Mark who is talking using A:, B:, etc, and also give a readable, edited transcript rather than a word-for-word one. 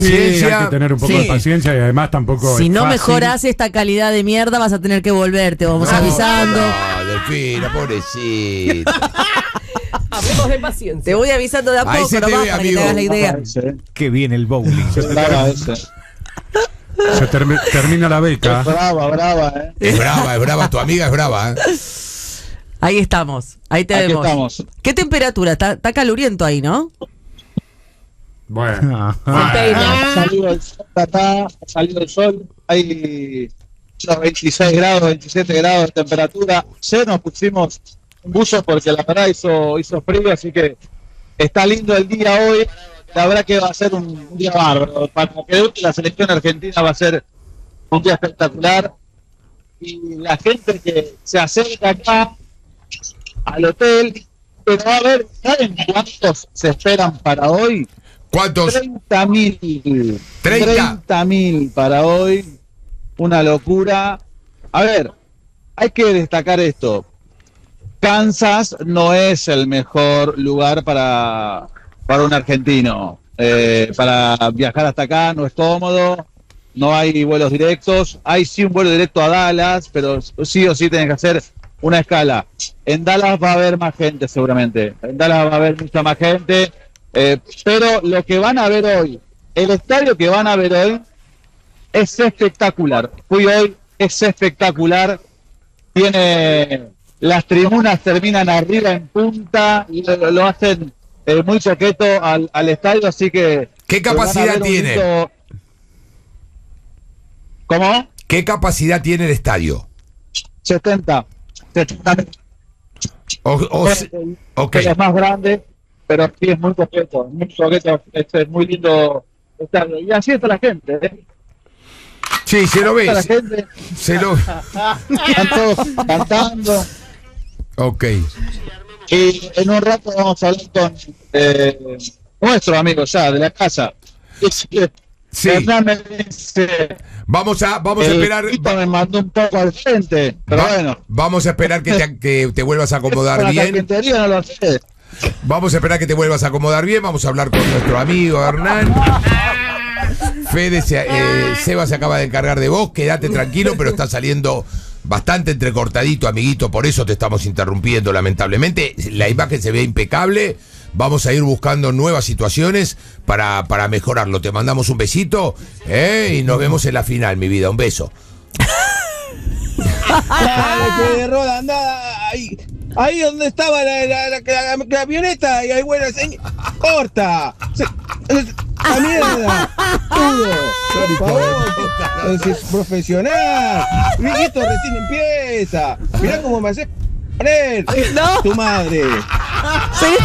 A: Sí, hay que tener un poco de paciencia y además tampoco.
B: Si
A: es
B: no
A: fácil.
B: mejoras esta calidad de mierda, vas a tener que volver. Te vamos avisando.
C: No, Delfina, pobrecita.
D: Hablemos de paciencia.
B: Te voy avisando de a
C: Ahí
B: poco,
C: se te
B: nomás,
C: ve,
B: para que te
C: amigo.
B: hagas la idea.
E: Qué bien el bowling.
A: Se termina la beca.
C: Es brava, tu amiga es brava.
B: Ahí estamos, ahí te
F: Aquí
B: vemos.
F: estamos.
B: ¿Qué temperatura? Está caluriento ahí, ¿no?
A: Bueno.
F: Ha salido el sol acá, ha salido el sol, hay unos 26 grados, 27 grados de temperatura. Se nos pusimos un buzo porque la verdad hizo frío, así que está lindo el día hoy. La verdad que va a ser un día bárbaro. Para que la selección argentina va a ser un día espectacular. Y la gente que se acerca acá al hotel, pero a ver, ¿saben cuántos se esperan para hoy?
C: ¿Cuántos?
F: 30.000.
C: 30.
F: 30.000 para hoy. Una locura. A ver, hay que destacar esto. Kansas no es el mejor lugar para un argentino. Para viajar hasta acá no es cómodo. No hay vuelos directos. Hay sí un vuelo directo a Dallas, pero sí o sí tenés que hacer una escala. En Dallas va a haber más gente seguramente. En Dallas va a haber mucha más gente. Pero lo que van a ver hoy, el estadio que van a ver hoy, es espectacular. Fui hoy, es espectacular. Las tribunas terminan arriba en punta y lo hacen muy choqueto al estadio, así que...
C: ¿Qué capacidad tiene?
F: ¿Cómo?
C: ¿Qué capacidad tiene el estadio?
F: 70.
C: Ok.
F: Es más grande, pero sí es muy coqueto, es muy lindo estadio. Y así está la gente, ¿eh?
C: Sí, se lo ve.
F: Está la gente. Están todos cantando.
C: Ok.
F: Y en un rato vamos a hablar con nuestro amigo ya de la casa.
C: Sí.
F: Hernán me dice,
C: Vamos a esperar.
F: Me mandó un poco al frente, pero bueno.
C: Vamos a esperar que te vuelvas a acomodar
F: Con la
C: bien.
F: carpintería no lo sé.
C: Vamos a esperar que te vuelvas a acomodar bien. Vamos a hablar con nuestro amigo Hernán. Fede, Seba se acaba de encargar de vos. Quédate tranquilo, pero está saliendo bastante entrecortadito, amiguito. Por eso te estamos interrumpiendo, lamentablemente. La imagen se ve impecable. Vamos a ir buscando nuevas situaciones para mejorarlo. Te mandamos un besito y nos vemos en la final, mi vida. Un beso.
E: Dale, que roda, anda ahí donde estaba la avioneta y ahí buena corta. ¡La mierda! ¡Todo! Por favor, es profesional. Esto recién empieza. Mirá cómo me hace poner.
B: No.
E: Tu madre.
B: Sí.